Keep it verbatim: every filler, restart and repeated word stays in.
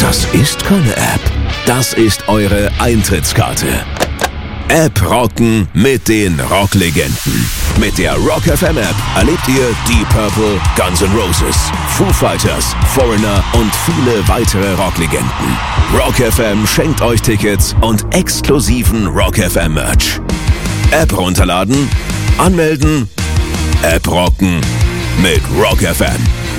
Das ist keine App. Das ist eure Eintrittskarte. App rocken mit den Rocklegenden. Mit der Rock F M App erlebt ihr Deep Purple, Guns N' Roses, Foo Fighters, Foreigner und viele weitere Rocklegenden. Rock F M schenkt euch Tickets und exklusiven Rock F M Merch. App runterladen, anmelden, App rocken mit Rock F M.